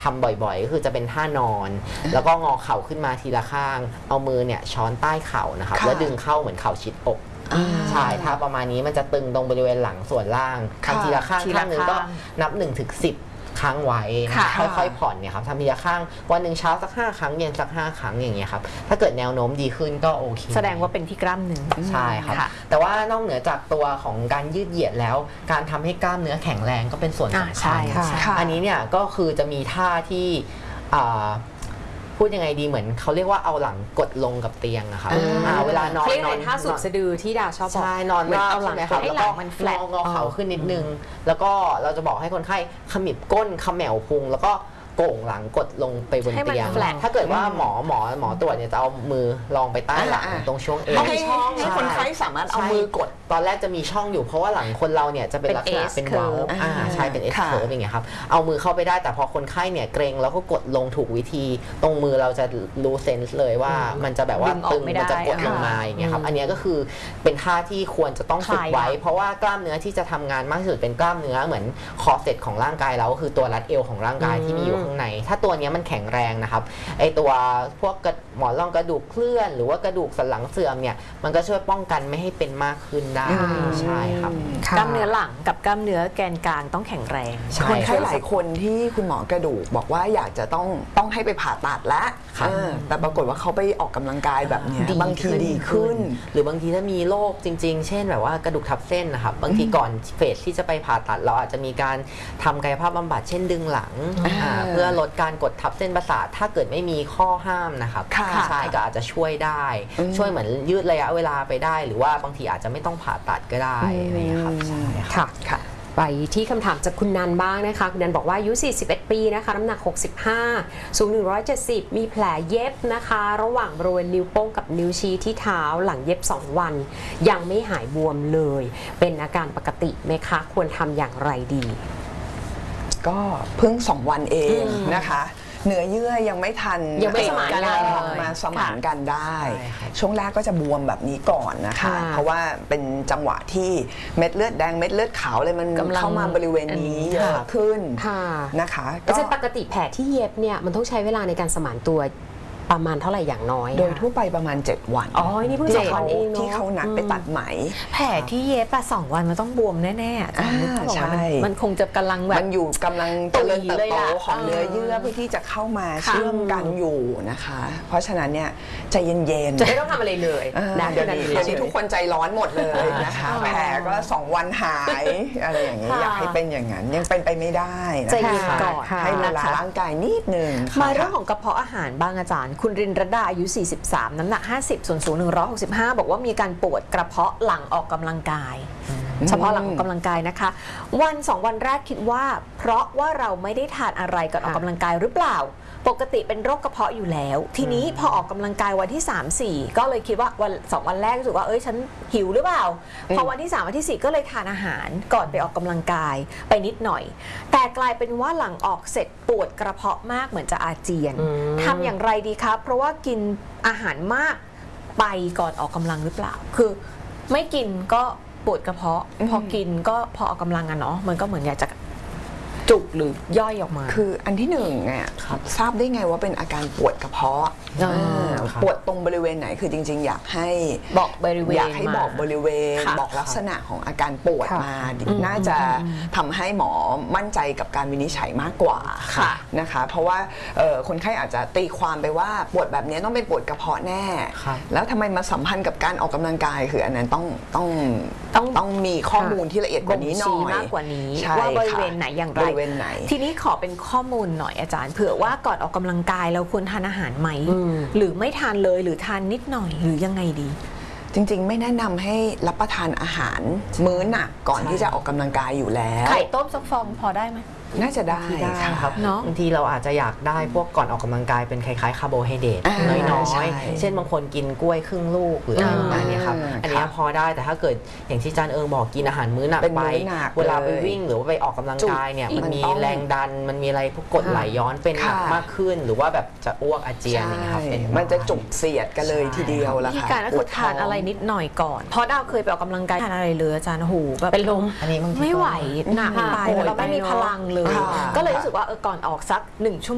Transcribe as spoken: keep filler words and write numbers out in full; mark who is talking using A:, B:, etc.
A: ทำบ่อยๆก็คือจะเป็นท่านอนแล้วก็งอเข่าขึ้นมาทีละข้างเอามือเนี่ยช้อนใต้เข่านะครับแล้วดึงเข้าเหมือนเข่าชิดอกใช่ถ้าประมาณนี้มันจะตึงตรงบริเวณหลังส่วนล่างทำทีละข้างข้างหนึ่งก็นับหนึ่งถึงสิบครั้งไว้ค่อยๆผ่อนเนี่ยครับทำทีละข้างวันหนึ่งเช้าสักห้าครั้งเย็นสักห้าครั้งอย่างเงี้ยครับถ้าเกิดแนวโน้มดีขึ้นก็โอเค
B: แสดงว่าเป็นที่กล้ามเนื้อ
A: ใช่ครับแต่ว่านอกเหนือจากตัวของการยืดเหยียดแล้วการทำให้กล้ามเนื้อแข็งแรงก็เป็นส่วนสำคัญอันนี้เนี่ยก็คือจะมีท่าที่พูดยังไงดีเหมือนเขาเรียกว่าเอาหลังกดลงกับเตียงอะค่ะเวลานอน
B: นอนท่าสุดสะดือที่ดาชอบบอก
A: ใช่นอน
B: เอาหลังให้หลังมันแฟลต
A: งอเข่าขึ้นนิดนึงแล้วก็เราจะบอกให้คนไข้ขมิบก้นขมแหวพุงแล้วก็โก่งหลังกดลงไปบนเตียงถ้าเกิดว่าหมอหมอหมอตรวจเนี่ยจะเอามือลองไปใต้หลังตรงช่วงเอว
C: ให้ให้คนไข้สามารถเอามือกด
A: ตอนแรกจะมีช่องอยู่เพราะว่าหลังคนเราเนี่ยจะเป็นลักษณะเป็นเว้าใช่เป็นเอสเคิร์ฟอย่างเงี้ยครับเอามือเข้าไปได้แต่พอคนไข้เนี่ยเกรงแล้วก็กดลงถูกวิธีตรงมือเราจะรู้เซนส์เลยว่ามันจะแบบว่าตึงมันจะกดลงมาอย่างเงี้ยครับอันนี้ก็คือเป็นท่าที่ควรจะต้องฝึกไว้เพราะว่ากล้ามเนื้อที่จะทำงานมากที่สุดเป็นกล้ามเนื้อเหมือนคอร์เซ็ตของร่างกายเราก็คือตัวรัดเอวของร่างกายที่มีอยู่ข้างในถ้าตัวนี้มันแข็งแรงนะครับไอตัวพวกหมอนรองกระดูกเคลื่อนหรือว่ากระดูกสันหลังเสื่อมเนี่ยมันก็ช่วยป้องกันไม่ให้เป็นมากขึ้นได้ใช่ครับ
B: กล้ามเนื้อหลังกับกล้ามเนื้อแกนกลางต้องแข็งแรง
C: คนไข้หลายคนที่คุณหมอกระดูกบอกว่าอยากจะต้องต้องให้ไปผ่าตัดแล้วแต่ปรากฏว่าเขาไปออกกำลังกายแบบนี้บางทีดีขึ้น
A: หรือบางทีถ้ามีโรคจริงๆเช่นแบบว่ากระดูกทับเส้นนะครับบางทีก่อนเฟสที่จะไปผ่าตัดเราอาจจะมีการทำกายภาพบำบัดเช่นดึงหลังเพื่อลดการกดทับเส้นประสาทถ้าเกิดไม่มีข้อห้ามนะครับใช่ก็อาจจะช่วยได้ช่วยเหมือนยืดระยะเวลาไปได้หรือว่าบางทีอาจจะไม่ต้องผ่าตัดก็ได้นะครับใช่
B: ค่ะค่ะไปที่คำถามจากคุณนันบ้างนะคะคุณนันบอกว่าอายุสี่สิบเอ็ดปีนะคะน้ำหนักหกสิบห้าสูงหนึ่งร้อยเจ็ดสิบมีแผลเย็บนะคะระหว่างบริเวณนิ้วโป้งกับนิ้วชี้ที่เท้าหลังเย็บสองวันยังไม่หายบวมเลยเป็นอาการปกติไหมคะควรทำอย่างไรดี
C: ก็เพิ่งสองวันเองนะคะเนื้อเยื่อยังไม่ทัน
B: ยังไม่สมานกัน
C: มาสมานกันได้ช่วงแรกก็จะบวมแบบนี้ก่อนนะคะเพราะว่าเป็นจังหวะที่เม็ดเลือดแดงเม็ดเลือดขาวเลยมันเข้ามาบริเวณนี้เยอะขึ้นนะคะ
B: ก็จะปกติแผลที่เย็บเนี่ยมันต้องใช้เวลาในการสมานตัวประมาณเท่าไหร่อย่างน้อย
C: โดยทั่วไปประมาณเจ็ดวัน
B: อ๋อนี่เพิ่งเจ็ดวันเองเนาะ
C: ที่เขานัดไปตัดไหม
B: แผลที่เย็บอะสองวันมันต้องบวมแน่ๆใช่มันคงจะกำลังแบบ
C: มันอยู่กำลังเจริญเติบโตของเนื้อเยื่อเพื่อที่จะเข้ามาเชื่อมกันอยู่นะคะเพราะฉะนั้นเนี่ยใจเย็น
B: ๆจะไม่ต้องทำอะไรเลย
C: นะเดี๋ยวนี้เดี๋ยวนี้ทุกคนใจร้อนหมดเลยนะคะแผลก็สองวันหายอะไรอย่างนี้อยากให้เป็นอย่างนั้นยังเป็นไปไม่ได้
B: ใจเย็นก่อน
C: ให้เวลาร่างกายนิดนึง
B: มาเรื่องของกระเพาะอาหารบ้างอาจารย์คุณรินรดาอายุสี่สิบสามน้ำหนักห้าสิบส่วนสูงหนึ่งร้อยหกสิบห้าบอกว่ามีการปวดกระเพาะหลังออกกำลังกายเฉพาะหลังออกกำลังกายนะคะวันสองวันแรกคิดว่าเพราะว่าเราไม่ได้ทานอะไรก่อนออกกำลังกายหรือเปล่าปกติเป็นโรคกระเพาะอยู่แล้วทีนี้พอออกกำลังกายวันที่ สาม สี่ ก็เลยคิดว่าวันสองวันแรกรู้สึกว่าเอ้ยฉันหิวหรือเปล่าพอวันที่สามวันที่สี่ก็เลยทานอาหารก่อนไปออกกำลังกายไปนิดหน่อยแต่กลายเป็นว่าหลังออกเสร็จปวดกระเพาะมากเหมือนจะอาเจียนทำอย่างไรดีครับเพราะว่ากินอาหารมากไปก่อนออกกำลังหรือเปล่าคือไม่กินก็ปวดกระเพาะพอกินก็พอออกกำลังอะเนาะมันก็เหมือนอยากจะจุกหรือย่อยออกมา
C: คืออันที่หนึ่งอ่ะทราบได้ไงว่าเป็นอาการปวดกระเพาะปวดตรงบริเวณไหนคือจริงๆอยากให้
B: บอกบริเวณ
C: อยากให้บอกบริเวณบอกลักษณะของอาการปวดมาน่าจะทำให้หมอมั่นใจกับการวินิจฉัยมากกว่านะคะเพราะว่าคนไข้อาจจะตีความไปว่าปวดแบบนี้ต้องเป็นปวดกระเพาะแน่แล้วทำไมมาสัมพันธ์กับการออกกำลังกายคืออันนั้นต้องต้องต้องต้องมีข้อมูลที่ละเอียดกว่านี้หน่อย
B: มากกว่านี้ว่าบริเวณไหนอย่างไรทีนี้ขอเป็นข้อมูลหน่อยอาจารย์เผื่อว่าก่อนออกกำลังกายเราควรทานอาหารไหมหรือไม่ทานเลยหรือทานนิดหน่อยหรือยังไงดี
C: จริงๆไม่แนะนำให้รับประทานอาหารมื้อหนักก่อนที่จะออกกำลังกายอยู่แล้ว
B: ไข่ต้มซักฟองพอได้ไหม
C: น่าจะได้
A: ครับเนาะบางทีเราอาจจะอยากได้พวกก่อนออกกำลังกายเป็นคล้ายๆคาร์โบไฮเดรตน้อยๆเช่นบางคนกินกล้วยครึ่งลูกหรืออะไรประมาณนี้ครับอันนี้พอได้แต่ถ้าเกิดอย่างที่อาจารย์เอิงบอกกินอาหารมื้อหนักไปเวลาไปวิ่งหรือว่าไปออกกำลังกายเนี่ยมันมีแรงดันมันมีอะไรพวกกรดไหลย้อนเป็นหนักมากขึ้นหรือว่าแบบจะอ้วกอาเจียนอย่างเงี้ยครับ
C: มันจะจุกเสียดกันเลยทีเดียวละค่ะ
B: การก็คือทานอะไรนิดหน่อยก่อนเพราะดาวเคยไปออกกำลังกายทานอะไรเลยอาจารย์หูแบบเป็นลมไม่ไหวหนักไปเราไม่มีพลังเลยก็เลยรู้สึกว่าเออก่อนออกสักหนึ่งชั่วโมง